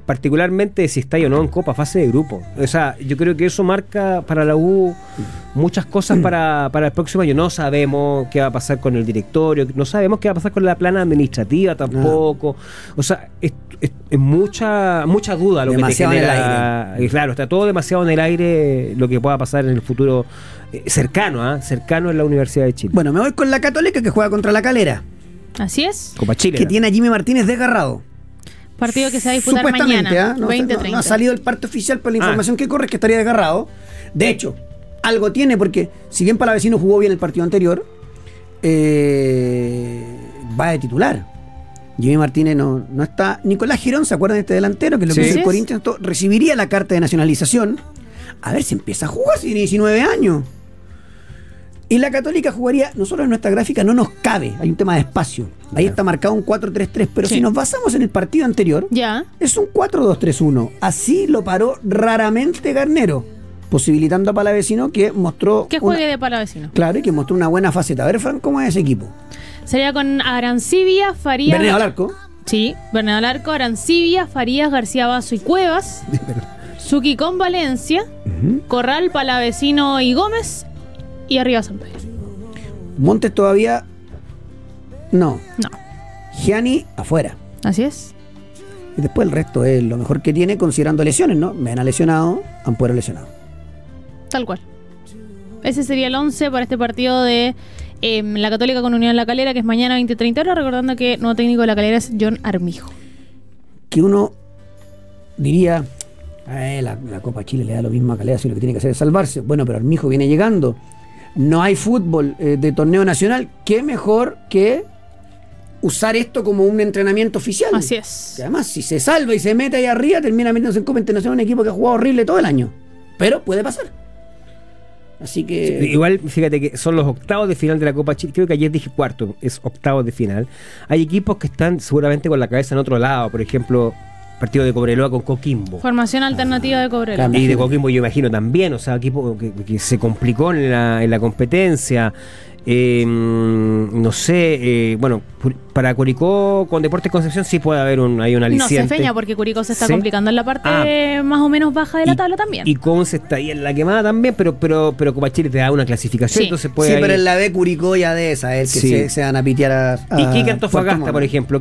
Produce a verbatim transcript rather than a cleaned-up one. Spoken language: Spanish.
particularmente si está o no en Copa, fase de grupo. O sea, yo creo que eso marca para la U muchas cosas para, para el próximo año. No sabemos qué va a pasar con el directorio, no sabemos qué va a pasar con la plana administrativa tampoco. O sea, es, es, es mucha mucha duda lo demasiado que te genera. En el aire. Y claro, está todo demasiado en el aire lo que pueda pasar en el futuro eh, cercano, ¿eh? cercano en la Universidad de Chile. Bueno, me voy con la Católica, que juega contra la Calera. Así es. Copa Chile. Que ¿no? tiene a Jimmy Martínez desgarrado. Partido que se va a disputar Supuestamente, mañana, ¿eh? no, veinte no, treinta. no ha salido el parte oficial, pero la Ah. información que corre es que estaría desgarrado. De hecho, algo tiene, porque si bien Palavecino jugó bien el partido anterior, eh, va de titular. Jimmy Martínez no, no está. Nicolás Girón, ¿se acuerdan de este delantero? Que lo Sí. que hizo el Sí. Corinthians, to- recibiría la carta de nacionalización. A ver si empieza a jugar, si tiene diecinueve años. Y la Católica jugaría, nosotros en nuestra gráfica no nos cabe, hay un tema de espacio. Ahí está marcado un cuatro tres tres, pero Sí. si nos basamos en el partido anterior, Ya. es un cuatro dos tres uno. Así lo paró raramente Garnero, posibilitando a Palavecino que mostró. Que una- juegue de Palavecino. Claro, y que mostró una buena faceta. A ver, Fran, ¿cómo es ese equipo? Sería con Arancibia, Farías. Bernardo Alarco. Sí, Bernardo Alarco, Arancibia, Farías, García Basso y Cuevas. Suki con Valencia. Corral, Palavecino y Gómez. Y arriba San Pedro. Montes todavía. No. No. Gianni afuera. Así es. Y después el resto es lo mejor que tiene considerando lesiones, ¿no? Mena lesionado, Ampuero lesionado. Tal cual. Ese sería el once para este partido de eh, la Católica con Unión La Calera, que es mañana veinte treinta horas. Recordando que el nuevo técnico de La Calera es John Armijo. Que uno diría, eh, la, la Copa Chile le da lo mismo a Calera, si lo que tiene que hacer es salvarse. Bueno, pero Armijo viene llegando. No hay fútbol eh, de torneo nacional. ¿Qué mejor que usar esto como un entrenamiento oficial? Así es. Que además, si se salva y se mete ahí arriba, termina metiéndose en Copa Internacional un equipo que ha jugado horrible todo el año. Pero puede pasar. Así que... Sí, igual, fíjate que son los octavos de final de la Copa Chile. Creo que ayer dije cuarto, es octavos de final. Hay equipos que están seguramente con la cabeza en otro lado. Por ejemplo, partido de Cobreloa con Coquimbo. Formación alternativa de Cobreloa. Claro. Y de Coquimbo yo imagino también, o sea, equipo que, que se complicó en la, en la competencia. Eh, no sé, eh, bueno, para Curicó con Deportes Concepción sí puede haber un, hay un No aliciente. se feña porque Curicó se está ¿Sí? complicando en la parte Ah. más o menos baja de la Y- tabla también. Y Conce está ahí en la quemada también, pero pero pero Copa Chile te da una clasificación, Sí. entonces puede sí, ahí- pero en la B Curicó ya de esa, es que Sí. se, se van a pitear a, a Y Quique Antofagasta, Puerto Montt. por ejemplo,